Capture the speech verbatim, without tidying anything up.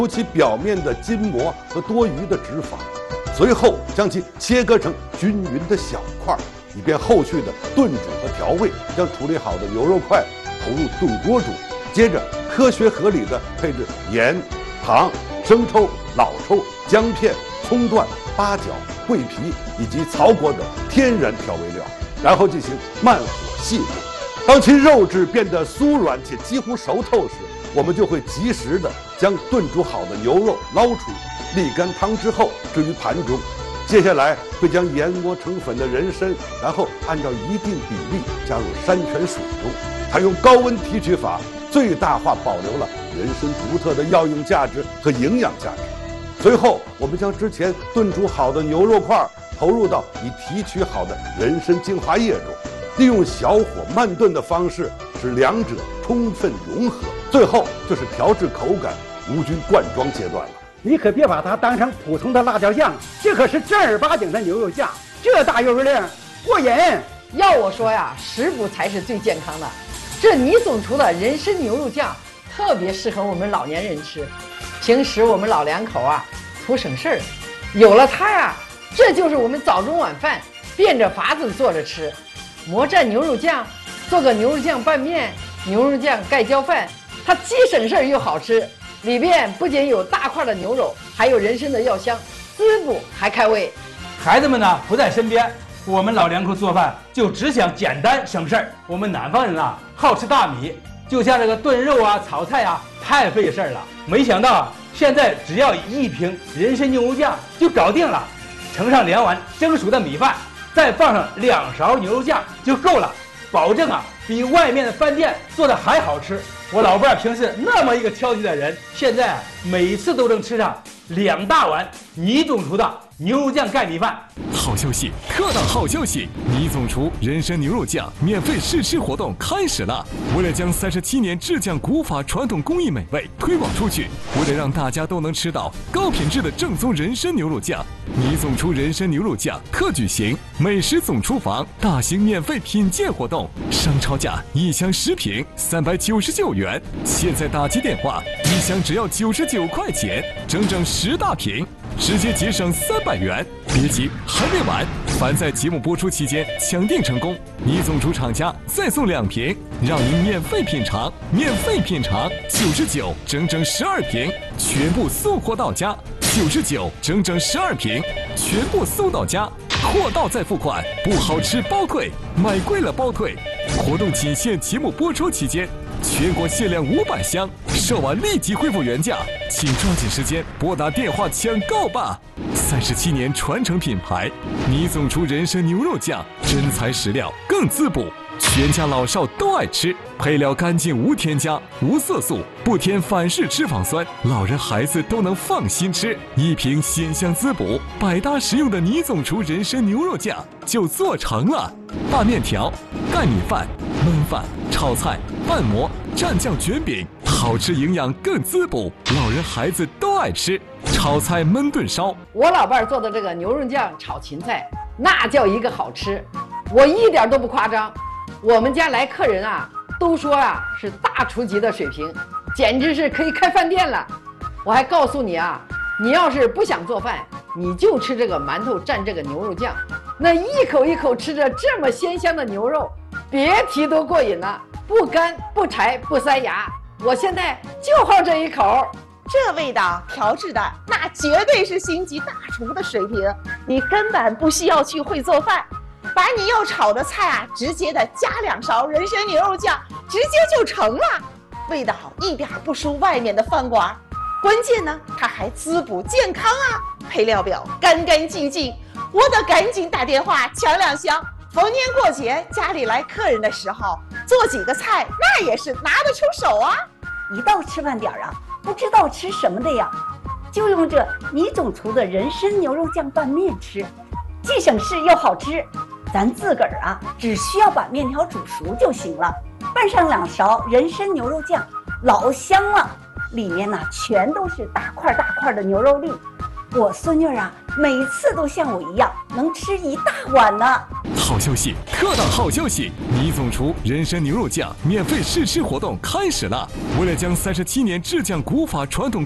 除其表面的筋膜和多余的脂肪，随后将其切割成均匀的小块，以便后续的炖煮和调味。将处理好的牛肉块投入炖锅煮，接着科学合理的配置盐、糖、生抽、老抽、姜片、葱段、八角、桂皮以及曹国等天然调味料，然后进行慢火细炖。当其肉质变得酥软且几乎熟透时，我们就会及时的将炖煮好的牛肉捞出，沥干汤之后置于盘中。接下来会将研磨成粉的人参，然后按照一定比例加入山泉水中，采用高温提取法，最大化保留了人参独特的药用价值和营养价值。随后，我们将之前炖煮好的牛肉块投入到已提取好的人参精华液中，利用小火慢炖的方式使两者充分融合。最后就是调制口感、无菌灌装阶段了。 你可别把它当成普通的辣椒酱，这可是正儿八经的牛肉酱，这大油量过瘾。 要我说呀，食补才是最健康的。这倪总厨的人参牛肉酱特别适合我们老年人吃，平时我们老两口啊图省事儿，有了它呀，这就是我们早中晚饭变着法子做着吃。魔蘸牛肉酱，做个牛肉酱拌面、牛肉酱盖浇饭，它既省事儿又好吃。里边不仅有大块的牛肉，还有人参的药香，滋补还开胃。 孩子们呢不在身边，我们老两口做饭就只想简单省事儿。我们南方人啊好吃大米，就像这个炖肉啊、炒菜啊太费事儿了。没想到啊，现在只要一瓶人参牛肉酱就搞定了，盛上两碗蒸熟的米饭，再放上两勺牛肉酱就够了，保证啊比外面的饭店做的还好吃。我老伴儿平时那么一个挑剔的人，现在啊每次都能吃上两大碗倪总厨的牛肉酱盖米饭。 好消息，特大好消息！倪总厨人参牛肉酱免费试吃活动开始了。为了将三十七年制酱古法传统工艺美味推广出去，为了让大家都能吃到高品质的正宗人参牛肉酱，倪总厨人参牛肉酱特举行美食总厨房大型免费品鉴活动，商超价一箱十瓶三百九十九元，现在打起电话，一箱只要九十九块钱，整整十大瓶。直接节省三百元，别急，还没完！凡在节目播出期间抢订成功，倪总厨厂家再送两瓶，让您免费品尝，免费品尝，九十九，整整十二瓶，全部送货到家，九十九，整整十二瓶，全部送到家，货到再付款，不好吃包退，买贵了包退。活动仅限节目播出期间。全国限量五百箱，售完立即恢复原价，请抓紧时间拨打电话抢购吧！三十七年传承品牌，倪总厨人参牛肉酱，真材实料，更滋补，全家老少都爱吃，配料干净无添加，无色素，不添反式脂肪酸，老人孩子都能放心吃。一瓶鲜香滋补、百搭实用的倪总厨人参牛肉酱就做成了。拌面条、盖米饭、焖饭、炒菜、拌馍、蘸酱卷饼，好吃营养更滋补，老人孩子都爱吃。炒菜焖炖烧， 我老伴儿做的这个牛肉酱炒芹菜，那叫一个好吃，我一点都不夸张。我们家来客人啊，都说啊是大厨级的水平，简直是可以开饭店了。我还告诉你啊，你要是不想做饭，你就吃这个馒头蘸这个牛肉酱，那一口一口吃着这么鲜香的牛肉，别提多过瘾了，不干不柴不塞牙。我现在就好这一口， 这味道调制的那绝对是星级大厨的水平，你根本不需要去会做饭，把你要炒的菜啊，直接的加两勺人参牛肉酱，直接就成了，味道一点不输外面的饭馆。关键呢，它还滋补健康啊！配料表干干净净，我得赶紧打电话抢两箱。逢年过节家里来客人的时候，做几个菜那也是拿得出手啊！ 一到吃饭点啊，不知道吃什么的呀，就用这倪总厨的人参牛肉酱拌面吃，既省事又好吃。咱自个儿啊，只需要把面条煮熟就行了，拌上两勺人参牛肉酱，老香了。里面呢全都是大块大块的牛肉粒，我孙女啊每次都像我一样能吃一大碗呢。 好消息，特大好消息！倪总厨人参牛肉酱免费试吃活动开始了。为了将三十七年制酱古法传统